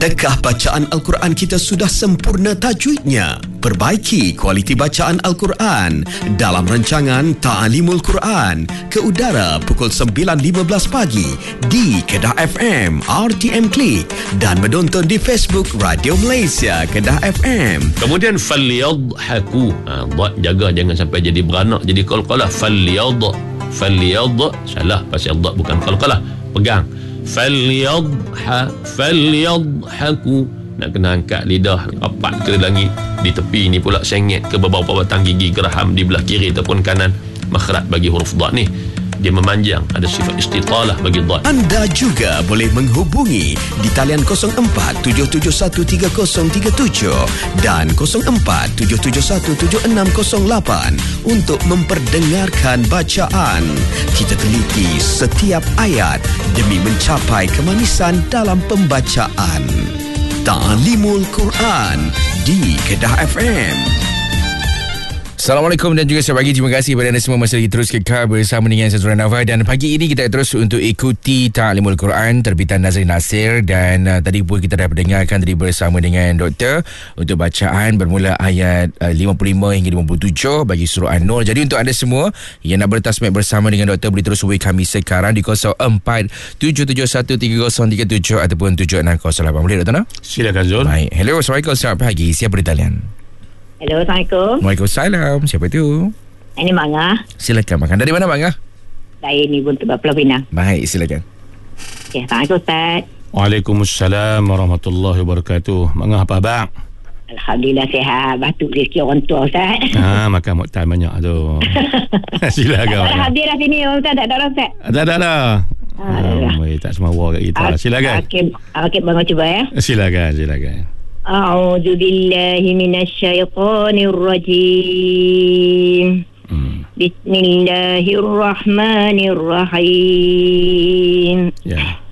Adakah bacaan Al-Quran kita sudah sempurna tajwidnya? Perbaiki kualiti bacaan Al-Quran dalam rancangan Ta'alimul Quran ke udara pukul 9.15 pagi di Kedah FM, RTM Klik dan menonton di Facebook Radio Malaysia Kedah FM. Kemudian falyadhaku. Jaga jangan sampai jadi beranak, jadi qalqalah. Falyad salah, pasal dad bukan qalqalah. Pegang. Falyadhaku. Nak kena angkat lidah rapat ke langit. Di tepi ni pula sengit ke beberapa batang gigi geraham di belah kiri ataupun kanan. Makhraj bagi huruf dad ni dia memanjang, ada sifat istitalah bagi dad. Anda juga boleh menghubungi di talian 0477133037 dan 0477176608 untuk memperdengarkan bacaan. Kita teliti setiap ayat demi mencapai kemanisan dalam pembacaan. Ta'alimul Quran di Kedah FM. Assalamualaikum dan juga selamat pagi. Terima kasih kepada anda semua masih lagi terus kekal bersama dengan saya Zura Nava. Dan pagi ini kita terus untuk ikuti Ta'alimul Quran terbitan Nazrin Nasir. Dan tadi pun kita dah mendengarkan tadi bersama dengan doktor untuk bacaan bermula ayat 55 hingga 57 bagi surah An-Nur. Jadi untuk anda semua yang nak bertasmid bersama dengan doktor, boleh terus hubungi kami sekarang di 0477133037 ataupun 7608. Boleh doktor? No? Silakan Zul. Baik. Hello, Assalamualaikum, selamat pagi. Siapa di talian? Hello, Assalamualaikum. Waalaikumsalam. Siapa tu? Ini Mangah. Silakan Mangah. Dari mana Mangah? Saya ni pun tempat Pulau Pinang. Baik, silakan. Okay, Assalamualaikum Ustaz. Waalaikumsalam warahmatullahi wabarakatuh. Mangah apa abang? Alhamdulillah sihat. Batuk rezeki orang tua Ustaz. Makan muktan banyak tu. Silakan. Tak hadir lah sini Ustaz. Tak ada Ustaz. Tak ada. Tak semua war kat kita. Silakan. Okey, bang cuba ya. Silakan. A'udzu billahi minasy syaithanir rajim. Bismillahirrahmanirrahim. Ya.